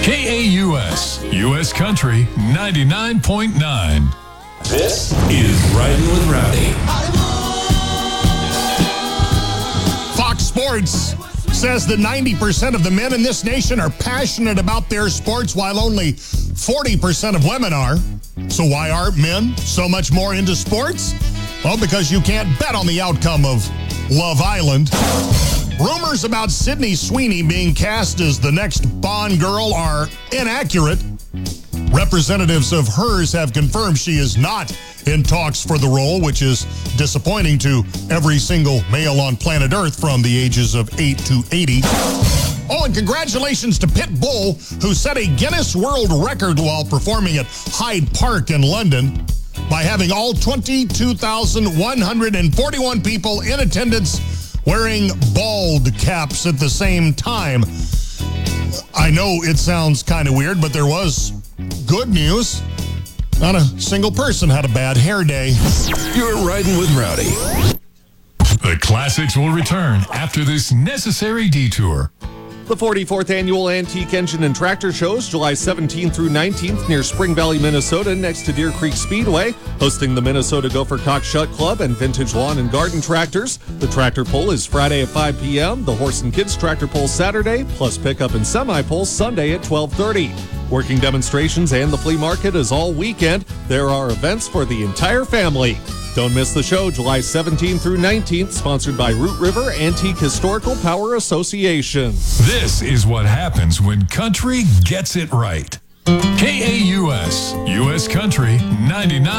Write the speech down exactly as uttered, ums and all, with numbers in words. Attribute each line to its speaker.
Speaker 1: K A U S, U S Country ninety-nine point nine.
Speaker 2: This is Riding with Rowdy.
Speaker 3: Fox Sports says that ninety percent of the men in this nation are passionate about their sports, while only forty percent of women are. So why are men so much more into sports? Well, because you can't bet on the outcome of Love Island. Rumors about Sydney Sweeney being cast as the next Bond girl are inaccurate. Representatives of hers have confirmed she is not in talks for the role, which is disappointing to every single male on planet Earth from the ages of eight to eighty. Oh, and congratulations to Pitbull, who set a Guinness World Record while performing at Hyde Park in London by having all twenty-two thousand one hundred forty-one people in attendance wearing bald caps at the same time. I know it sounds kind of weird, but there was good news. Not a single person had a bad hair day.
Speaker 2: You're Riding with Rowdy.
Speaker 1: The classics will return after this necessary detour.
Speaker 4: The forty-fourth Annual Antique Engine and Tractor Shows, July seventeenth through nineteenth near Spring Valley, Minnesota, next to Deer Creek Speedway, hosting the Minnesota Gopher Cockshuck Club and Vintage Lawn and Garden Tractors. The tractor pull is Friday at five p.m., the Horse and Kids tractor pull Saturday, plus pickup and semi-pull Sunday at twelve thirty. Working demonstrations and the flea market is all weekend. There are events for the entire family. Don't miss the show July seventeenth through nineteenth, sponsored by Root River Antique Historical Power Association.
Speaker 1: This is what happens when country gets it right. K A U S, U S Country ninety-nine.